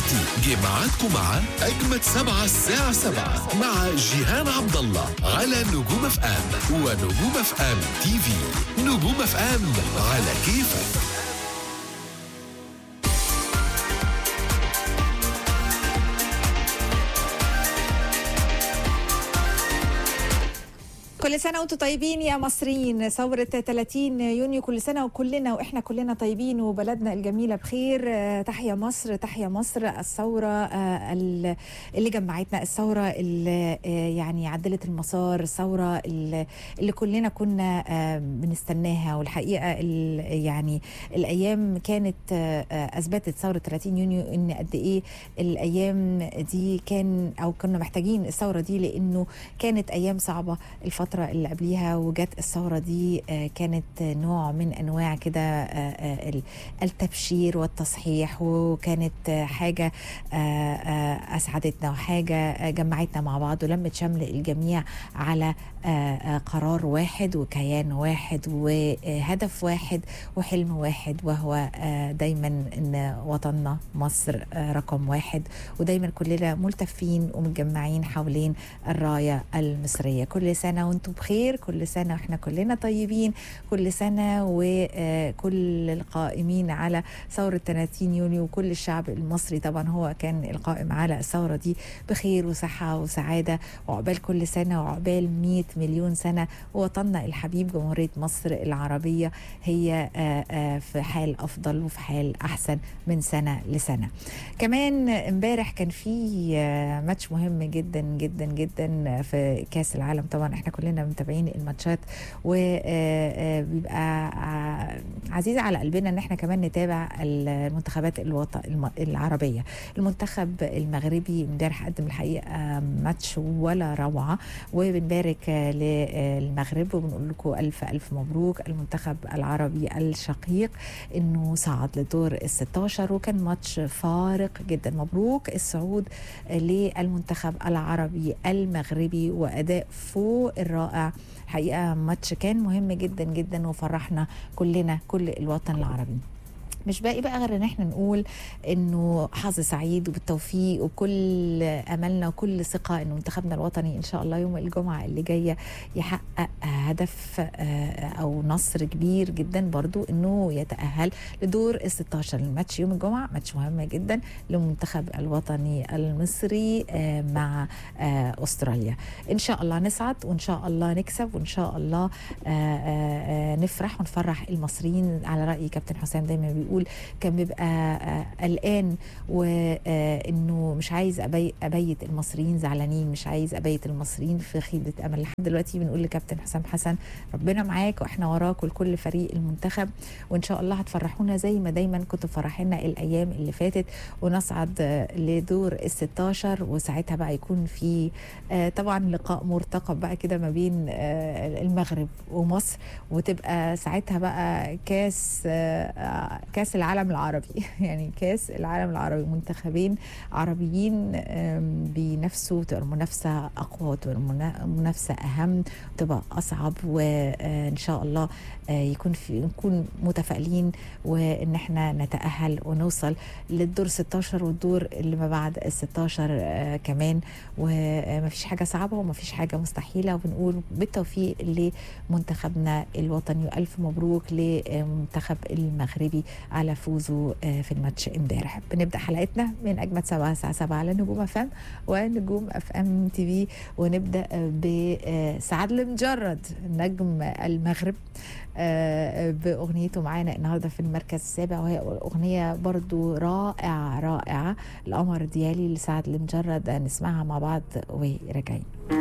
دلوقتي جه ميعادكم مع أجمد 7 الساعة 7 مع جيهان عبد الله على نجوم اف ام ونجوم اف ام تي في. نجوم اف ام على كيفك. كل سنة وانتم طيبين يا مصريين. ثورة 30 يونيو كل سنة وكلنا وإحنا كلنا طيبين وبلدنا الجميلة بخير. تحيا مصر، تحيا مصر. الثورة اللي جمعتنا، الثورة اللي يعني عدلت المسار، الثورة اللي كلنا كنا بنستناها. والحقيقة يعني الأيام كانت أثبتت ثورة 30 يونيو إن قد إيه الأيام دي كنا محتاجين الثورة دي، لأنه كانت أيام صعبة الفترة اللي قبليها، وجت الثورة دي كانت نوع من أنواع كده التبشير والتصحيح، وكانت حاجة أسعدتنا وحاجة جمعتنا مع بعض ولمت شمل الجميع على قرار واحد وكيان واحد وهدف واحد وحلم واحد، وهو دايما إن وطننا مصر رقم واحد، ودايما كلنا ملتفين ومتجمعين حوالين الراية المصرية. كل سنة وانتم بخير، كل سنة واحنا كلنا طيبين، كل سنة وكل القائمين على ثورة 30 يونيو وكل الشعب المصري طبعا هو كان القائم على الثورة دي بخير وصحة وسعادة، وعقبال كل سنة وعقبال 100 مليون سنة. ووطننا الحبيب جمهورية مصر العربية هي في حال أفضل وفي حال أحسن من سنة لسنة. كمان امبارح كان في ماتش مهم جدا جدا جدا في كاس العالم. طبعا احنا كلنا متابعين الماتشات، وبيبقى عزيز على قلبنا ان احنا كمان نتابع المنتخبات العربية. المنتخب المغربي امبارح قدم الحقيقة ماتش ولا روعة، وبنبارك للمغرب وبنقول لكم ألف ألف مبروك المنتخب العربي الشقيق انه صعد لدور ال16، وكان ماتش فارق جدا. مبروك الصعود للمنتخب العربي المغربي، وأداء فوق الرائع. حقيقة ماتش كان مهم جدا جدا وفرحنا كلنا، كل الوطن العربي. مش باقي بقى غير ان احنا نقول انه حظ سعيد وبالتوفيق، وكل املنا وكل ثقه ان منتخبنا الوطني ان شاء الله يوم الجمعه اللي جايه يحقق هدف او نصر كبير جدا برضو، انه يتاهل لدور ال16. الماتش يوم الجمعه ماتش مهم جدا للمنتخب الوطني المصري مع استراليا. ان شاء الله نسعد، وان شاء الله نكسب، وان شاء الله نفرح ونفرح المصريين. على راي كابتن حسام دايما بيقول كان بيبقى قلقان وانه مش عايز ابيت المصريين زعلانين، مش عايز ابيت المصريين في خيبه امل. لحد دلوقتي بنقول لكابتن حسام حسن ربنا معاك واحنا وراك ولكل فريق المنتخب، وان شاء الله هتفرحونا زي ما دايما كنتوا فرحينا الايام اللي فاتت، ونصعد لدور ال16. وساعتها بقى يكون في طبعا لقاء مرتقب بقى كده ما بين المغرب ومصر، وتبقى ساعتها بقى كاس العالم العربي يعني كاس العالم العربي، منتخبين عربيين بنفسه، تبقى المنافسة أقوى وتبقى المنافسة أهم وتبقى أصعب، وإن شاء الله نكون متفائلين وإن احنا نتأهل ونوصل للدور 16 والدور اللي ما بعد ال16 كمان. ومفيش حاجة صعبة ومفيش حاجة مستحيلة، وبنقول بالتوفيق لمنتخبنا الوطني، وألف مبروك لمنتخب المغربي على فوزه في الماتش امبارح. بنبدأ حلقتنا من أجمد 7 الساعة 7 على نجوم اف ام ونجوم اف ام تي في، ونبدأ بسعد المجرد نجم المغرب بأغنيته معانا النهاردة في المركز السابع، وهي أغنية برضو رائعة رائعة، القمر ديالي لسعد المجرد. نسمعها مع بعض وراجعين.